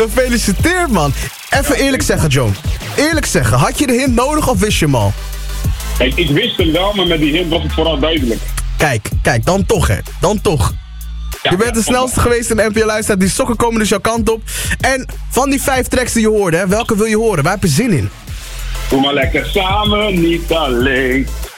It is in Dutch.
Gefeliciteerd, man. Even eerlijk zeggen, Joan. Eerlijk zeggen, had je de hint nodig of wist je hem al? Kijk, ik wist hem wel, maar met die hint was het vooral duidelijk. Kijk, dan toch, hè. Dan toch. Je bent de snelste geweest in de NPO-luisteraar. Die sokken komen dus jouw kant op. En van die 5 tracks die je hoorde, hè, welke wil je horen? Waar heb je zin in? Doe maar lekker samen, niet alleen.